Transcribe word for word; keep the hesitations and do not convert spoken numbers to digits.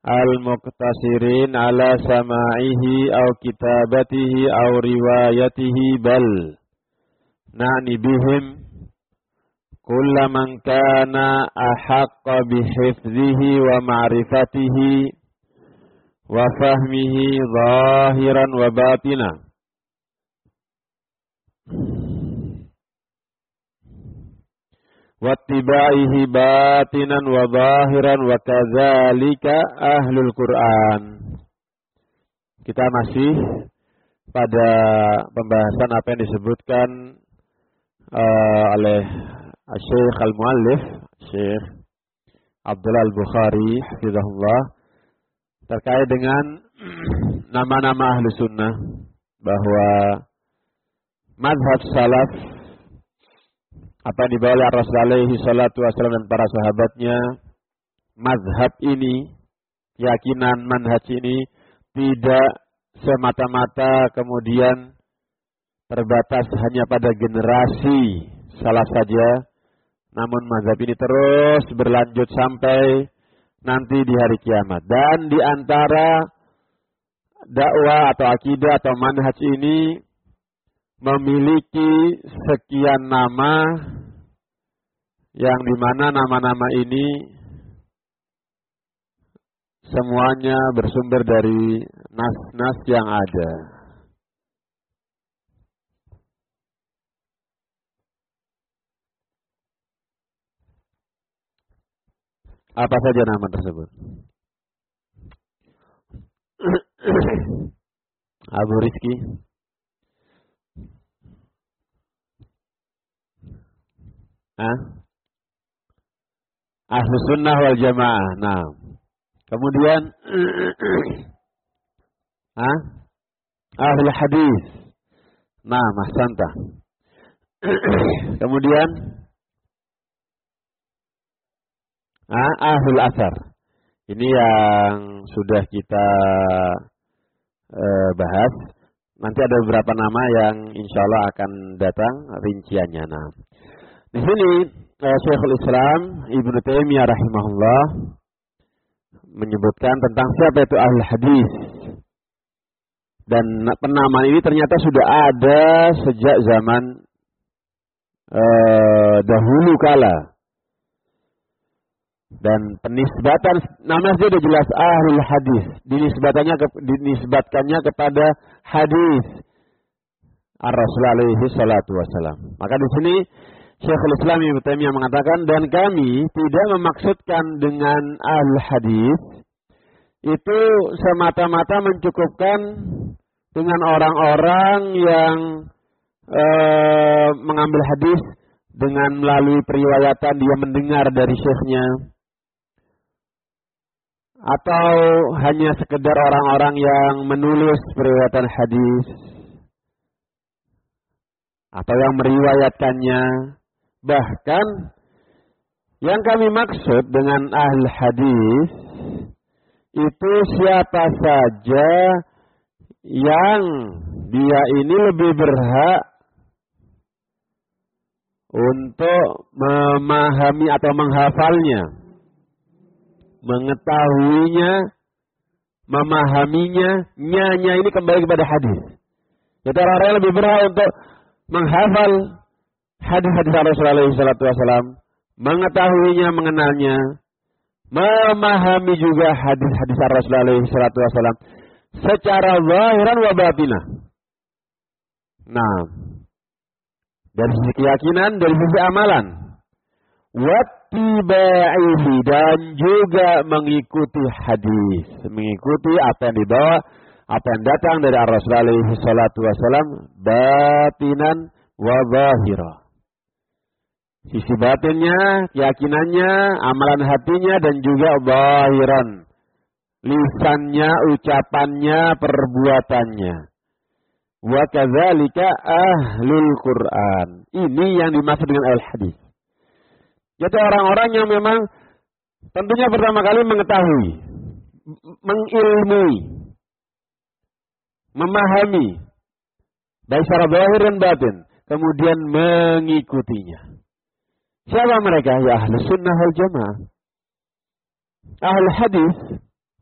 al-muqtasirin ala sama'ihi aw kitabatihi aw riwayatihi bal na'ni bihim kulla man kana ahaqqa bihifzihi wa ma'rifatihi wa fahmihi zahiran wa batina. Wattibaihi batinan wa zahiran wa kadzalika ahlul Quran. Kita masih pada pembahasan apa yang disebutkan uh, oleh Syekh Al-Muallif, Syekh Abdullah Al-Bukhari hafizahullah, terkait dengan nama-nama ahli sunnah, bahwa mazhab salaf apa yang dibawa oleh Rasulullah alaihi salatu wasallam dan para sahabatnya, mazhab ini, keyakinan manhaj ini tidak semata-mata kemudian terbatas hanya pada generasi salaf saja, namun mazhab ini terus berlanjut sampai nanti di hari kiamat. Dan di antara dakwah atau akidah atau manhaj ini memiliki sekian nama, yang dimana nama-nama ini semuanya bersumber dari nas-nas yang ada. Apa saja nama tersebut? Abu Rizki, Hah? Ahlus Sunnah wal Jamaah. Nah, kemudian Hah? Ahlul Hadis. Nah, mahsanta. Kemudian Hah? Ahlul Athar. Ini yang sudah kita eh, bahas. Nanti ada beberapa nama yang insya Allah akan datang rinciannya. Nah, di sini eh, Syekhul Islam Ibnu Taimiyah rahimahullah menyebutkan tentang siapa itu Ahlul Hadis. Dan penamaan ini ternyata sudah ada sejak zaman eh, dahulu kala. Dan penisbatan namanya sudah jelas Ahlul Hadis, dinisbatannya ke, dinisbatkannya kepada hadis Ar-Rasul alaihi salatu wasallam. Maka di sini Syekhul Islam Ibnu Taimiyah mengatakan, dan kami tidak memaksudkan dengan Ahlul Hadis itu semata-mata mencukupkan dengan orang-orang yang eh, mengambil hadis dengan melalui periwayatan dia mendengar dari syekhnya, atau hanya sekedar orang-orang yang menulis periwayatan hadis atau yang meriwayatkannya. Bahkan yang kami maksud dengan ahli hadis itu siapa saja yang dia ini lebih berhak untuk memahami atau menghafalnya, mengetahuinya, memahaminya. Nya-nya ini kembali kepada hadis. Jadi orang-orang yang lebih berhak untuk menghafal hadis-hadis Rasulullah shallallahu alaihi wasallam, mengetahuinya, mengenalnya, memahami juga hadis-hadis Rasulullah shallallahu alaihi wasallam secara zahiran wa batinah. Nah, dari sisi keyakinan, dari sisi amalan, wattibaihi, dan juga mengikuti hadis, mengikuti apa yang dibawa, apa yang datang dari Rasulullah alaihi salatu wasallam, batinan wa zahira. Sisi batinnya, keyakinannya, amalan hatinya, dan juga zahiran, lisannya, ucapannya, perbuatannya. Wa kadzalika ahlul Quran. Ini yang dimaksud dengan al-hadis. Yaitu orang-orang yang memang tentunya pertama kali mengetahui, mengilmui, memahami, baik secara zahir dan batin, kemudian mengikutinya. Siapa mereka? Ya ahli sunnah wal jamaah. Ahli hadis